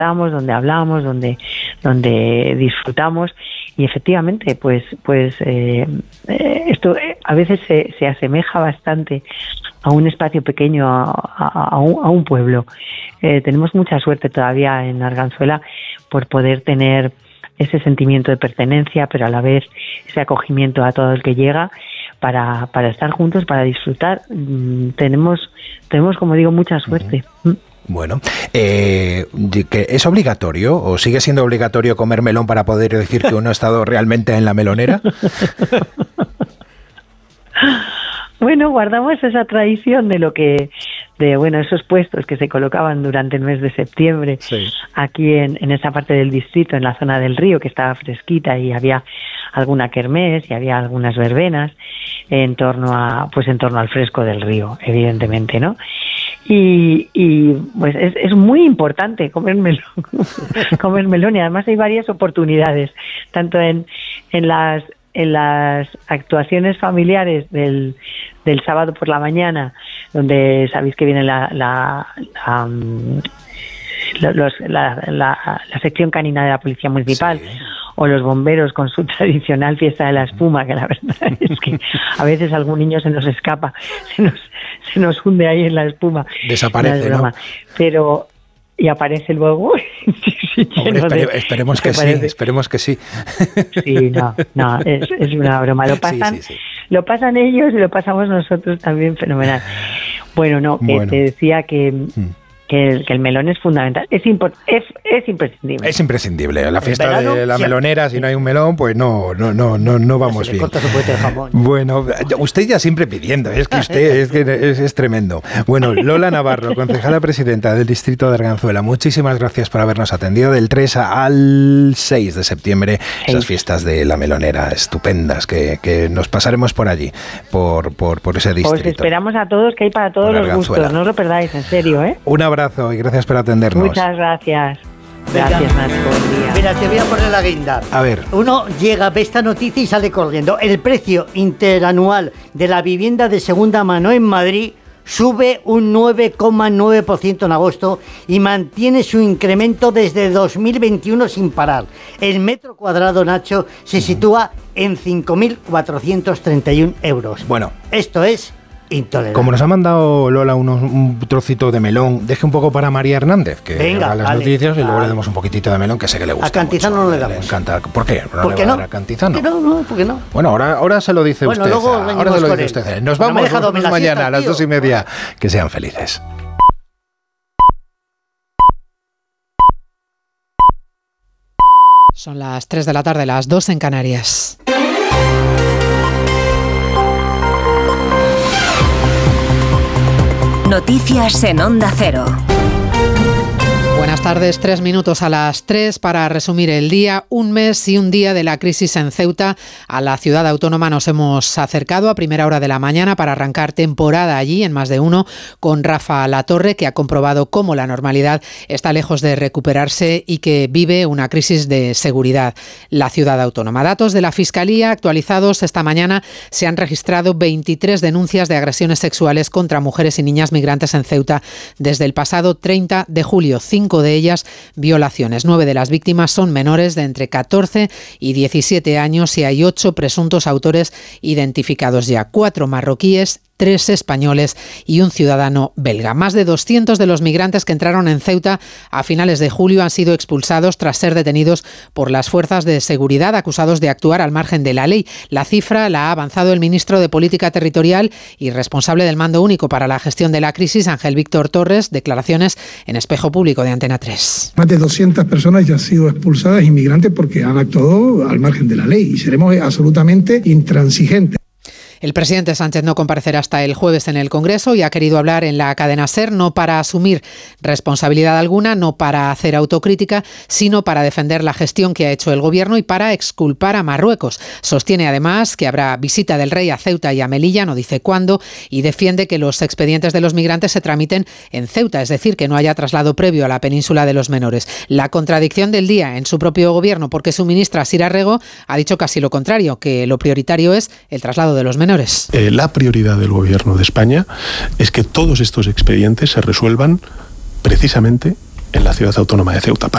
conectamos, donde hablamos, donde disfrutamos. Y efectivamente, esto a veces se asemeja bastante a un espacio pequeño, a un pueblo. Tenemos mucha suerte todavía en Arganzuela por poder tener ese sentimiento de pertenencia, pero a la vez ese acogimiento a todo el que llega para estar juntos, para disfrutar. Tenemos, como digo, mucha suerte. Bueno, ¿es obligatorio o sigue siendo obligatorio comer melón para poder decir que uno ha estado realmente en la melonera? Bueno, guardamos esa tradición de esos puestos que se colocaban durante el mes de septiembre, sí, aquí en esa parte del distrito, en la zona del río, que estaba fresquita, y había alguna kermés y había algunas verbenas en torno al fresco del río, evidentemente, ¿no? Y pues es muy importante comer melón, y además hay varias oportunidades, tanto en las actuaciones familiares del sábado por la mañana, donde sabéis que viene la sección canina de la Policía Municipal, sí, o los bomberos con su tradicional fiesta de la espuma, que la verdad es que a veces algún niño se nos escapa, se nos hunde ahí en la espuma. Desaparece, ¿no? Pero y aparece luego. Hombre, esperemos que sí. Sí, no, es una broma. Lo pasan ellos y lo pasamos nosotros también fenomenal. Bueno, te decía que el melón es fundamental, es imprescindible. Es imprescindible. La fiesta de la melonera, si no hay un melón, pues no vamos bien. Corta su puente de jamón. Bueno, usted ya siempre pidiendo, es que usted es tremendo. Bueno, Lola Navarro, concejala presidenta del distrito de Arganzuela, muchísimas gracias por habernos atendido. Del 3 al 6 de septiembre, esas fiestas de la melonera estupendas, que nos pasaremos por allí, por ese distrito. Os esperamos a todos, que hay para todos los gustos, no os lo perdáis, en serio, ¿eh? Un abrazo y gracias por atendernos. Muchas gracias. Gracias, Nacho. Buen día. Mira, te voy a poner la guinda. A ver. Uno llega, ve esta noticia y sale corriendo. El precio interanual de la vivienda de segunda mano en Madrid sube un 9,9% en agosto y mantiene su incremento desde 2021 sin parar. El metro cuadrado, Nacho, se sitúa en 5.431 euros. Bueno. Esto es intolerable. Como nos ha mandado Lola un trocito de melón, deje un poco para María Hernández, que venga las noticias, y luego le damos un poquitito de melón, que sé que le gusta. A Cantizano mucho, no le damos. Le encanta. ¿Por qué? ¿Por qué no? A Cantizano. ¿Por qué no? Bueno, ahora se lo dice usted. Luego ahora se lo dice usted. Nos vamos mañana a las 2:30. Que sean felices. Son las 3 de la tarde, las 2 en Canarias. Noticias en Onda Cero. Buenas tardes, 3 minutos a las 3 para resumir el día. Un mes y un día de la crisis en Ceuta. A la ciudad autónoma nos hemos acercado a primera hora de la mañana para arrancar temporada allí en Más de Uno con Rafa Latorre, que ha comprobado cómo la normalidad está lejos de recuperarse y que vive una crisis de seguridad la ciudad autónoma. Datos de la Fiscalía actualizados esta mañana: se han registrado 23 denuncias de agresiones sexuales contra mujeres y niñas migrantes en Ceuta desde el pasado 30 de julio. 5 de ellas violaciones. 9 de las víctimas son menores de entre 14 y 17 años y hay 8 presuntos autores identificados ya. 4 marroquíes, 3 españoles y un ciudadano belga. Más de 200 de los migrantes que entraron en Ceuta a finales de julio han sido expulsados tras ser detenidos por las fuerzas de seguridad, acusados de actuar al margen de la ley. La cifra la ha avanzado el ministro de Política Territorial y responsable del Mando Único para la Gestión de la Crisis, Ángel Víctor Torres. Declaraciones en Espejo Público de Antena 3. Más de 200 personas ya han sido expulsadas, inmigrantes, porque han actuado al margen de la ley, y seremos absolutamente intransigentes. El presidente Sánchez no comparecerá hasta el jueves en el Congreso y ha querido hablar en la cadena SER, no para asumir responsabilidad alguna, no para hacer autocrítica, sino para defender la gestión que ha hecho el Gobierno y para exculpar a Marruecos. Sostiene además que habrá visita del rey a Ceuta y a Melilla, no dice cuándo, y defiende que los expedientes de los migrantes se tramiten en Ceuta, es decir, que no haya traslado previo a la península de los menores. La contradicción del día en su propio Gobierno, porque su ministra Sira Rego ha dicho casi lo contrario, que lo prioritario es el traslado de los menores. La prioridad del Gobierno de España es que todos estos expedientes se resuelvan precisamente en la ciudad autónoma de Ceuta.